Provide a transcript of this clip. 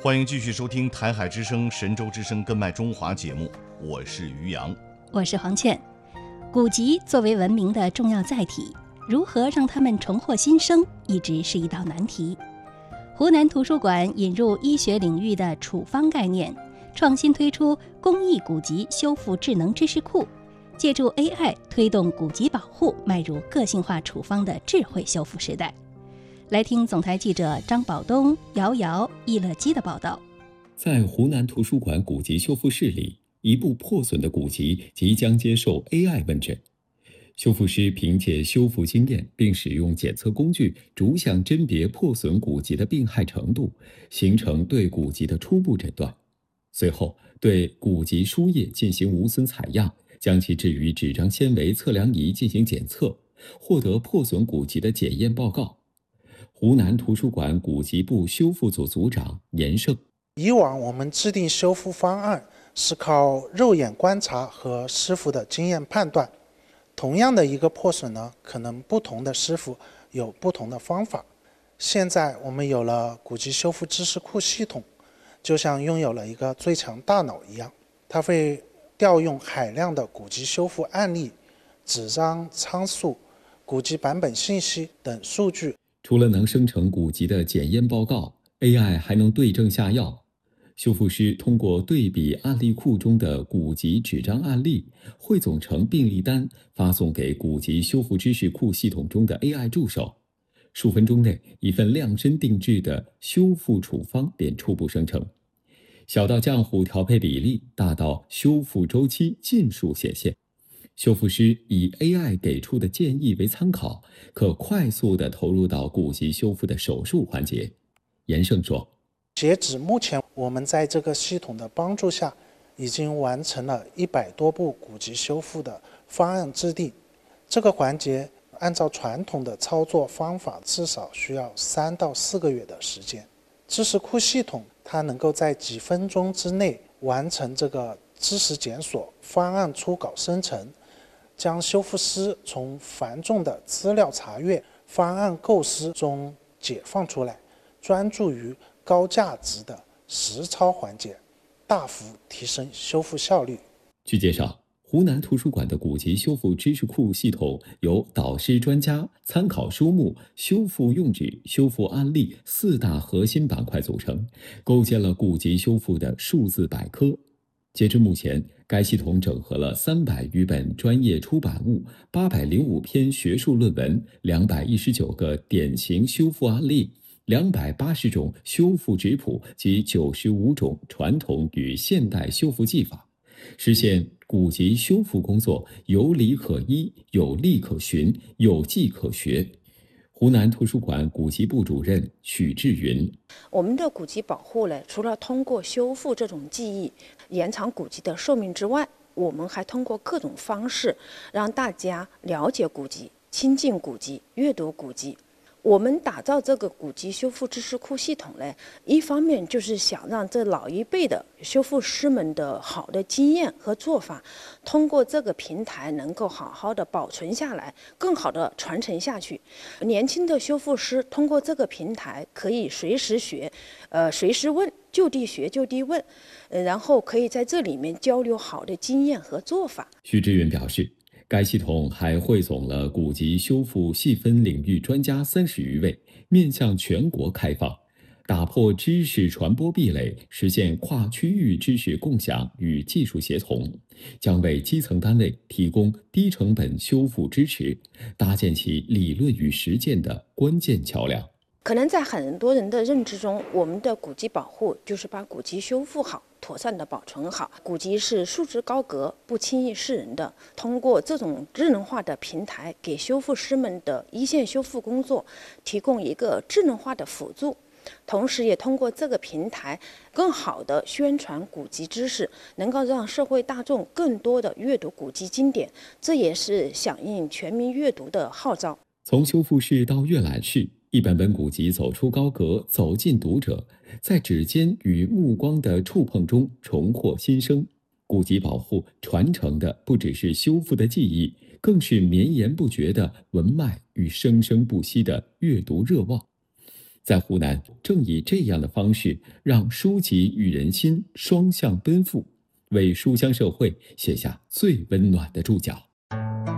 欢迎继续收听台海之声、神州之声根脉中华节目，我是于洋， 我是黄倩。古籍作为文明的重要载体，如何让它们重获新生，一直是一道难题。湖南图书馆引入医学领域的处方概念，创新推出公益古籍修复智能知识库，借助 AI 推动古籍保护迈入个性化处方的智慧修复时代。来听总台记者张宝东、瑶瑶、易乐基的报道。 在湖南图书馆古籍修复室里，一部破损的古籍即将接受 AI 问诊。修复师凭借修复经验，并使用检测工具逐项甄别破损古籍的病害程度，形成对古籍的初步诊断。随后，对古籍书页进行无损采样，将其置于纸张纤维测量仪进行检测，获得破损古籍的检验报告。湖南图书馆古籍部修复组组长严胜： 以往我们制定修复方案是靠肉眼观察和师傅的经验判断，同样的一个破损呢，可能不同的师傅有不同的方法。现在我们有了古籍修复知识库系统，就像拥有了一个最强大脑一样，它会调用海量的古籍修复案例、纸张参数、古籍版本信息等数据。 除了能生成古籍的检验报告， AI 还能对症下药。修复师通过对比案例库中的古籍纸张案例，汇总成病历单，发送给古籍修复知识库系统中的 AI 助手。数分钟内，一份量身定制的修复处方便初步生成。小到浆糊调配比例，大到修复周期尽数显现。修复师以 AI 给出的建议为参考，可快速地投入到古籍修复的手术环节。严胜说： 截止目前，我们在这个系统的帮助下，已经完成了100多部古籍修复的方案制定。这个环节按照传统的操作方法，至少需要3到4个月的时间。知识库系统它能够在几分钟之内完成这个知识检索、方案初稿生成，将修复师从繁重的资料查阅、方案构思中解放出来，专注于高价值的实操环节，大幅提升修复效率。 据介绍，湖南图书馆的古籍修复知识库系统由导师专家、参考书目、修复用纸、修复案例4大核心板块组成，构建了古籍修复的数字百科。截至目前，该系统整合了300余本专业出版物、805篇学术论文、219个典型修复案例、280种修复质谱及95种传统与现代修复技法，实现古籍修复工作有理可依、有例可循、有迹可学。湖南图书馆古籍部主任许志云： 我们的古籍保护呢，除了通过修复这种技艺延长古籍的寿命之外，我们还通过各种方式让大家了解古籍、亲近古籍、阅读古籍。我们打造这个古籍修复知识库系统呢，一方面就是想让这老一辈的修复师们的好的经验和做法，通过这个平台能够好好的保存下来，更好的传承下去。年轻的修复师通过这个平台可以随时学，随时问，就地学就地问，然后可以在这里面交流好的经验和做法。 许志远表示，该系统还汇总了古籍修复细分领域专家30余位，面向全国开放，打破知识传播壁垒，实现跨区域知识共享与技术协同，将为基层单位提供低成本修复支持，搭建起理论与实践的关键桥梁。 可能在很多人的认知中，我们的古籍保护就是把古籍修复好，妥善的保存好。古籍是束之高阁，不轻易示人的。通过这种智能化的平台，给修复师们的一线修复工作提供一个智能化的辅助，同时也通过这个平台更好的宣传古籍知识，能够让社会大众更多的阅读古籍经典，这也是响应全民阅读的号召。 从修复室到阅览室，一本本古籍走出高阁，走进读者，在指尖与目光的触碰中重获新生。古籍保护传承的不只是修复的技艺，更是绵延不绝的文脉与生生不息的阅读热望。 在湖南，正以这样的方式，让书籍与人心双向奔赴，为书香社会写下最温暖的注脚。